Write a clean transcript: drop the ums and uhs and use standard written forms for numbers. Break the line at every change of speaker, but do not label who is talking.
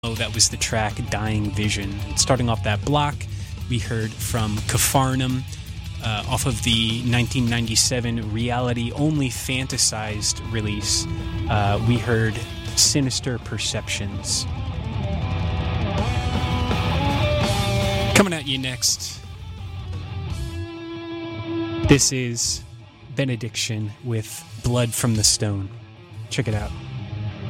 Oh, that was the track Dying Vision. Starting off that block, we heard from Capharnaum off of the 1997 reality-only fantasized release. We heard Sinister Perceptions. Coming at you next, this is Benediction with Blood from the Stone. Check it out.